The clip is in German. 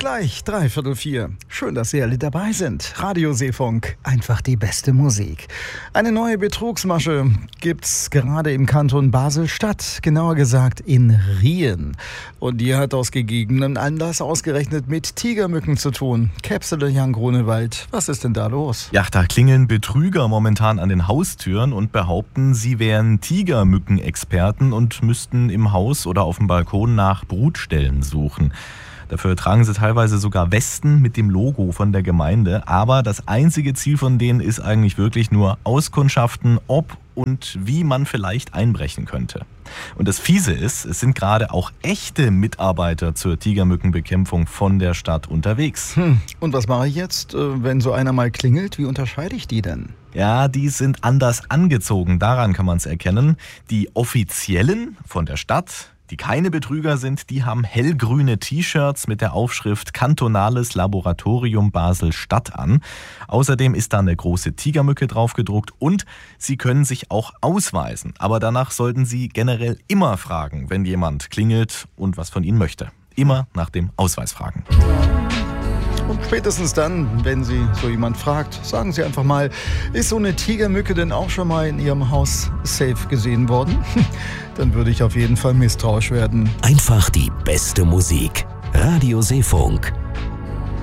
gleich 3/4. Schön, dass Sie alle dabei sind. Radio Seefunk, einfach die beste Musik. Eine neue Betrugsmasche gibt's gerade im Kanton Basel-Stadt, genauer gesagt in Rien. Und die hat aus gegebenem Anlass ausgerechnet mit Tigermücken zu tun. Käpsele Jan Grunewald, was ist denn da los? Ja, da klingeln Betrüger momentan an den Haustüren und behaupten, sie wären Tigermückenexperten und müssten im Haus oder auf dem Balkon nach Brutstellen suchen. Dafür tragen sie teilweise sogar Westen mit dem Logo von der Gemeinde. Aber das einzige Ziel von denen ist eigentlich wirklich nur auskundschaften, ob und wie man vielleicht einbrechen könnte. Und das Fiese ist, es sind gerade auch echte Mitarbeiter zur Tigermückenbekämpfung von der Stadt unterwegs. Und was mache ich jetzt, wenn so einer mal klingelt? Wie unterscheide ich die denn? Ja, die sind anders angezogen, daran kann man es erkennen. Die Offiziellen von der Stadt, die keine Betrüger sind, die haben hellgrüne T-Shirts mit der Aufschrift Kantonales Laboratorium Basel-Stadt an. Außerdem ist da eine große Tigermücke drauf gedruckt und sie können sich auch ausweisen. Aber danach sollten Sie generell immer fragen, wenn jemand klingelt und was von Ihnen möchte. Immer nach dem Ausweis fragen. Und spätestens dann, wenn Sie so jemand fragt, sagen Sie einfach mal, ist so eine Tigermücke denn auch schon mal in Ihrem Haus safe gesehen worden? Dann würde ich auf jeden Fall misstrauisch werden. Einfach die beste Musik. Radio Seefunk.